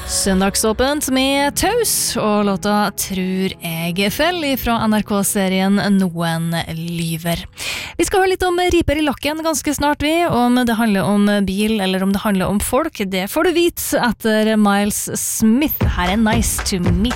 Søndagsåpent med Taus og låta Tror jeg fell fra NRK-serien Noen lyver. Vi skal høre litt om riper i lakken ganske snart om det handler om bil eller om det handler om folk. Det får du vite etter Miles Smith. Her er Nice to Meet